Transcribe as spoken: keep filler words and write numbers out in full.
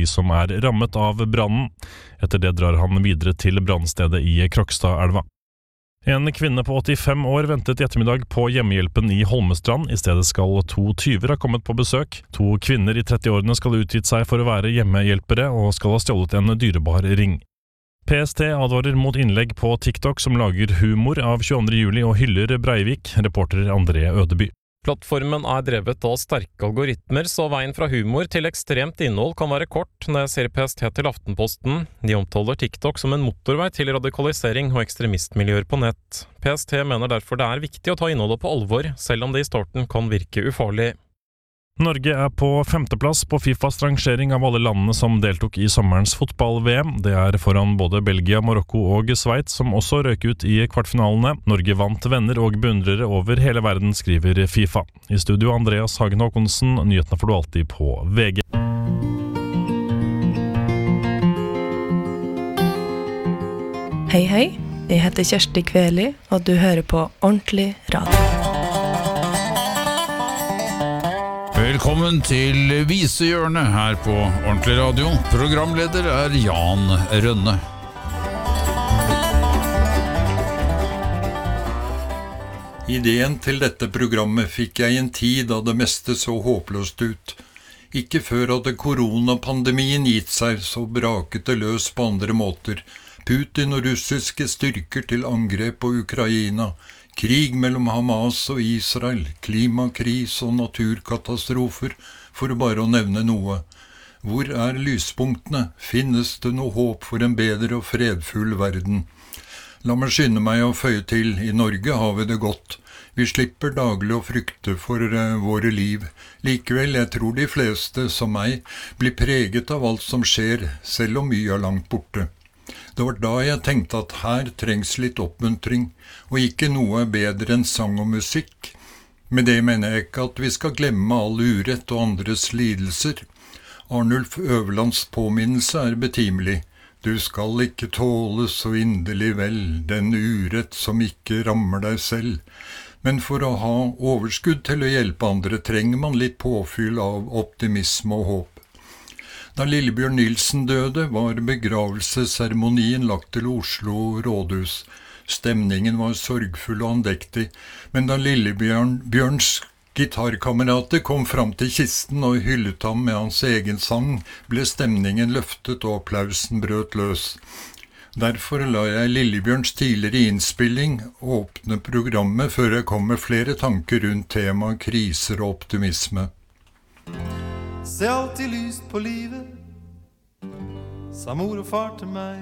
de som er rammet av brannen. Etter det drar han videre til brannstedet i Krokstadelva. En kvinne på åttifem år ventet i ettermiddag på hjemmehjelpen i Holmestrand. I stedet skal to tyver ha kommet på besøk. To kvinner i trettiårene skal ha utgitt seg for å være hjemmehjelpere og skal ha stjålet en dyrebar ring. P S T advarer mot innlegg på TikTok som lager humor av tjueandre juli og hyller Breivik, reporter André Ødeby. Plattformen er drevet av sterke algoritmer, så veien fra humor til ekstremt innhold kan være kort, når jeg ser P S T til Aftenposten. De omtaler TikTok som en motorvei til radikalisering og ekstremistmiljøer på nett. P S T mener derfor det er viktig å ta innholdet på alvor, selv om det i starten kan virke ufarlig. Norge er på femteplass på FIFAs rangering av alle landene som deltok i sommerens fotball-V M. Det er foran både Belgia, Marokko og Sveits, som også røk ut i kvartfinalene. Norge vant venner og beundrere over hele verden, skriver FIFA. I studio Andreas Hagen Håkonsen, nyhetene får du alltid på V G. Hei hei, jeg heter Kjersti Kveli, og du hører på Ordentlig Radio. Velkommen til Visehjørnet her på Ordentlig Radio. Programleder er Jan Rønne. Ideen til dette programmet fikk jeg i en tid da det meste så håpløst ut. Ikke før hadde koronapandemien gitt seg, så braket det løs på andre måter. Putin og russiske styrker til angrep på Ukraina, krig mellom Hamas og Israel, klimakris og naturkatastrofer, for bare å nevne noe. Hvor er lyspunktene? Finnes det noe håp for en bedre og fredfull verden? La meg skynde meg å føye til, i Norge har vi det godt. Vi slipper daglig å frykte for uh, våre liv. Likevel, jeg tror de fleste, som meg, blir preget av alt som skjer, selv om mye er langt borte. Det var da jeg tenkte at her trengs litt oppmuntring, og ikke noe bedre enn sang og musikk. Med det mener jeg ikke at vi skal glemme all urett og andres lidelser. Arnulf Øverlands påminnelse er betimelig. Du skal ikke tåle så inderlig vel den urett som ikke rammer deg selv. Men for å ha overskudd til å hjelpe andre trenger man litt påfyll av optimisme og håp. Da Lillebjørn Nilsen døde, var begravelsesseremonien lagt til Oslo rådhus. Stemningen var sorgfull og andektig, men da Lillebjørn Bjørns gitarkamerater kom fram til kisten og hyllet ham med hans egen sang, ble stemningen løftet og applausen brøt løs. Derfor la jeg Lillebjørns tidligere innspilling åpne programmet før jeg kom med flere tanker rundt tema kriser og optimisme. Se alltid lyst på livet, sa mor og far til meg.